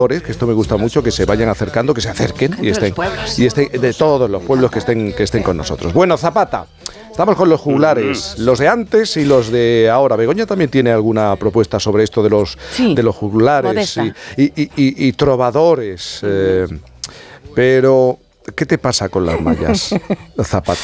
que esto me gusta mucho, que se vayan acercando, que se acerquen y estén de todos los pueblos que estén con nosotros. Bueno, Zapata, estamos con los juglares, los de antes y los de ahora. Begoña también tiene alguna propuesta sobre esto de los juglares y trovadores, pero ¿qué te pasa con las mallas, Zapata?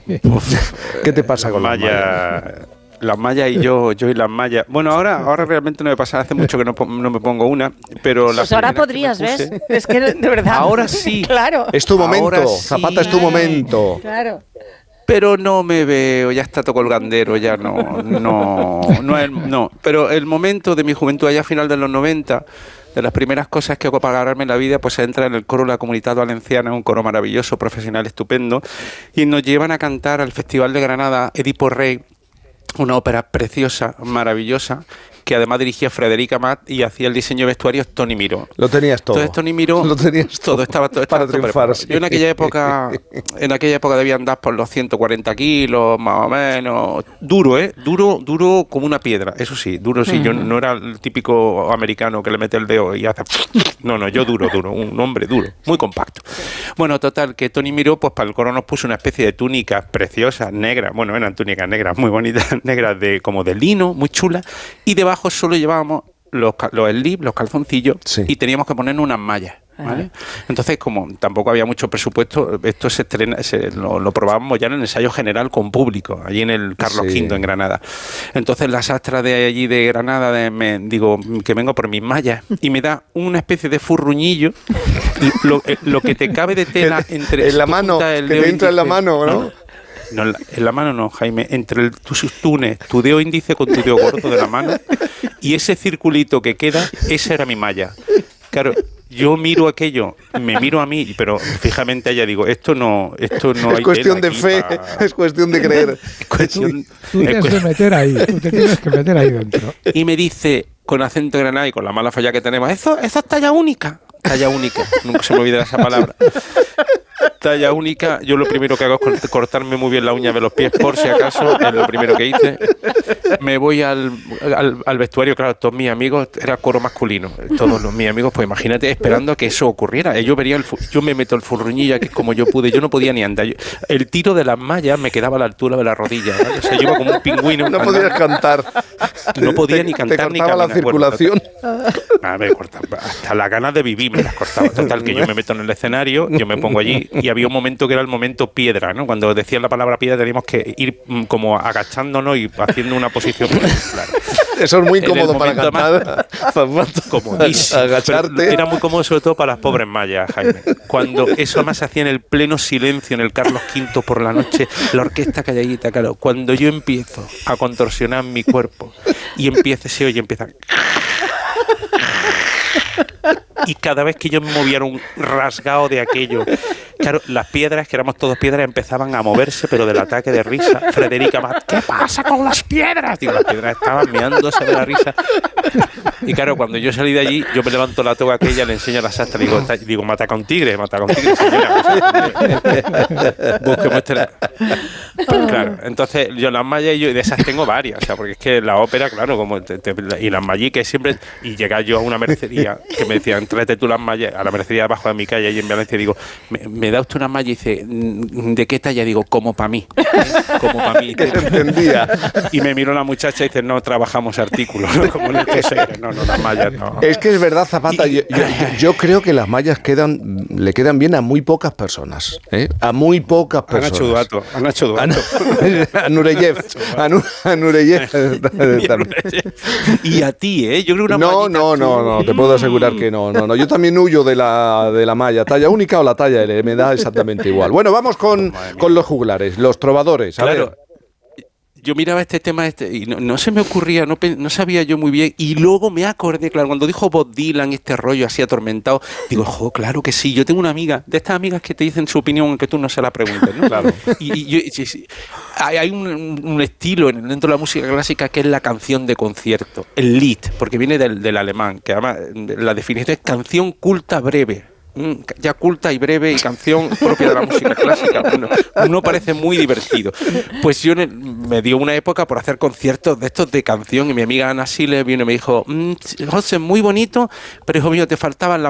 ¿Qué te pasa con las mallas? Las mallas y yo y las mallas. Bueno, ahora realmente no me pasa, hace mucho que no me pongo una, pero pues ahora podrías, ¿ves? Es que de verdad. Ahora sí. Claro. Es tu momento, Zapata, es tu momento. Claro. Pero no me veo, ya está todo colgandero, ya no. Pero el momento de mi juventud, allá a final de los 90, de las primeras cosas que hago para ganarme la vida, pues entra en el coro de la Comunitat Valenciana, un coro maravilloso, profesional, estupendo, y nos llevan a cantar al Festival de Granada Edipo Rey, una ópera preciosa, maravillosa, que además dirigía Frederica Amat y hacía el diseño de vestuarios Toni Miró. Lo tenías todo. Entonces Toni Miró, lo tenías todo estaba para triunfar. Sí. Yo en aquella época debía andar por los 140 kilos, más o menos. Duro, duro como una piedra. Eso sí, duro sí. Yo no era el típico americano que le mete el dedo y hace... No, yo duro, un hombre duro, muy compacto. Bueno, total, que Toni Miró, pues para el coro nos puso una especie de túnicas preciosas, negras. Bueno, eran túnicas negras, muy bonitas, negras como de lino, muy chulas. Y debajo solo llevábamos los slips, los calzoncillos, y teníamos que ponernos unas mallas, ¿vale? Entonces, como tampoco había mucho presupuesto, esto lo probábamos ya en el ensayo general con público, allí en el Carlos V en Granada. Entonces la sastra de allí de Granada me digo que vengo por mis mallas y me da una especie de furruñillo, lo que te cabe de tela entre en la mano, que te entra en la mano, ¿no? No, en la mano no, Jaime, entre tus tunes, tu dedo índice con tu dedo gordo de la mano y ese circulito que queda, esa era mi malla. Claro, yo miro aquello, me miro a mí, pero fijamente a ella digo, esto no es cuestión de fe, es cuestión de creer. Tú tienes que meter ahí, tú te tienes que meter ahí dentro. Y me dice, con acento de Granada y con la mala falla que tenemos, eso es talla única, nunca se me olvida esa palabra. Talla única, yo lo primero que hago es cortarme muy bien la uña de los pies por si acaso, es lo primero que hice. Me voy al vestuario, claro, todos mis amigos, era coro masculino, todos mis amigos, pues imagínate, esperando a que eso ocurriera. Yo me meto el furruñilla, que es como yo pude, yo no podía ni andar. El tiro de las mallas me quedaba a la altura de la rodilla, ¿vale? O sea, yo iba como un pingüino. No podías cantar. No podía ni cantar ni caminar. La circulación. Me cortaba, hasta las ganas de vivir me las cortaba. Total, que yo me meto en el escenario, yo me pongo allí y había un momento que era el momento piedra, ¿no? Cuando decían la palabra piedra teníamos que ir como agachándonos y haciendo una posición claro. Eso es muy cómodo para cantar. Comodísimo. Agacharte. Era muy cómodo sobre todo para las pobres mallas, Jaime. Cuando eso más se hacía en el pleno silencio, en el Carlos V por la noche, la orquesta calladita, claro. Cuando yo empiezo a contorsionar mi cuerpo y se oye, empieza... Y cada vez que yo me movía era un rasgado de aquello. Claro, las piedras, que éramos todos piedras, empezaban a moverse, pero del ataque de risa. Frederica Amat, ¿qué pasa con las piedras? Digo, las piedras estaban meándose de la risa. Y claro, cuando yo salí de allí, yo me levanto la toga aquella, le enseño a la sastra, digo, mata con tigre, señora. Búsqueme este... Claro, entonces yo las mallas y de esas tengo varias, o sea, porque es que la ópera, claro, como y las malliques siempre, y llegaba yo a una mercería que me decían, tráete tú las mallas, a la mercería debajo de mi calle, allí en Valencia, digo, me da usted una malla y dice, ¿de qué talla? Digo, como para mí. Como para mí. Entendía. Y me miró la muchacha y dice, no trabajamos artículos, ¿no? Como en el que no, las mallas no. Es que es verdad, Zapata, yo creo que las mallas le quedan bien a muy pocas personas, ¿eh? A muy pocas personas. Han hecho duato. A Nureyev. Y a ti, ¿eh? Yo creo una No, te puedo asegurar que no. Yo también huyo de la malla, talla única o la talla L, me da exactamente igual. Bueno, vamos con los juglares, los trovadores. A ver. Yo miraba este tema y no se me ocurría, no sabía yo muy bien, y luego me acordé, claro, cuando dijo Bob Dylan, este rollo así atormentado, digo, claro que sí, yo tengo una amiga, de estas amigas que te dicen su opinión aunque tú no se la preguntes, ¿no? Claro. Sí. Hay un estilo dentro de la música clásica que es la canción de concierto, el Lied, porque viene del alemán, que además la definición es canción culta breve. Ya culta y breve y canción propia de la música clásica. Bueno, uno parece muy divertido. Pues yo me dio una época por hacer conciertos de estos de canción y mi amiga Ana Siles vino y me dijo, José, muy bonito, pero hijo mío, te faltaban las